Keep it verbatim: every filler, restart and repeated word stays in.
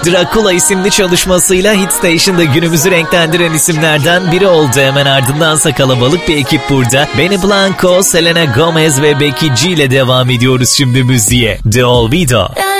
Dracula isimli çalışmasıyla Hit Station'da günümüzü renklendiren isimlerden biri oldu. Hemen ardındansa kalabalık bir ekip burada. Benny Blanco, Selena Gomez ve Becky G ile devam ediyoruz şimdi müziğe. The Olvido.